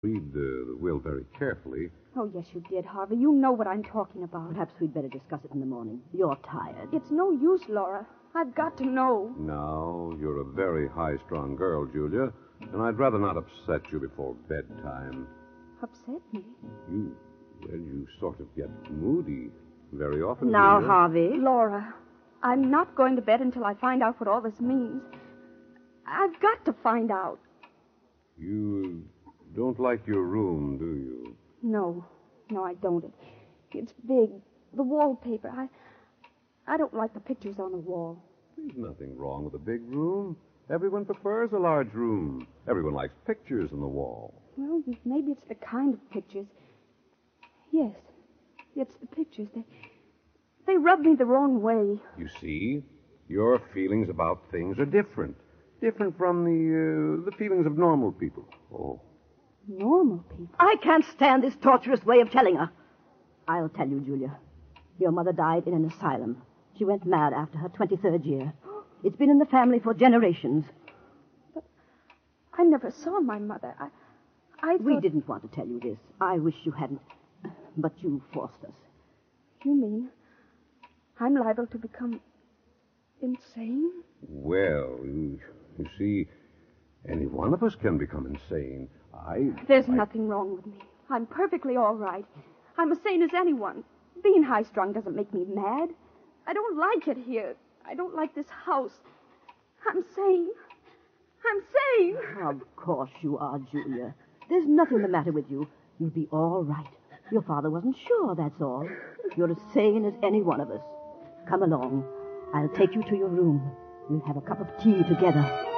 Read the will very carefully. Oh, yes, you did, Harvey. You know what I'm talking about. Perhaps we'd better discuss it in the morning. You're tired. It's no use, Laura. I've got to know. Now, you're a very high-strung girl, Julia, and I'd rather not upset you before bedtime. Upset me? You sort of get moody very often. Now, Julia. Harvey. Laura, I'm not going to bed until I find out what all this means. I've got to find out. You don't like your room, do you? No, I don't. It's big. The wallpaper. I don't like the pictures on the wall. There's nothing wrong with a big room. Everyone prefers a large room. Everyone likes pictures on the wall. Well, maybe it's the kind of pictures. Yes, it's the pictures. They rub me the wrong way. You see, your feelings about things are different. Different from the feelings of normal people. Oh. Normal people? I can't stand this torturous way of telling her. I'll tell you, Julia. Your mother died in an asylum. She went mad after her 23rd year. It's been in the family for generations. But I never saw my mother. I thought... We didn't want to tell you this. I wish you hadn't. But you forced us. You mean I'm liable to become insane? Well, you see, any one of us can become insane. There's nothing wrong with me. I'm perfectly all right. I'm as sane as anyone. Being high-strung doesn't make me mad. I don't like it here. I don't like this house. I'm sane. I'm sane. Of course you are, Julia. There's nothing the matter with you. You'll be all right. Your father wasn't sure, that's all. You're as sane as any one of us. Come along. I'll take you to your room. We'll have a cup of tea together.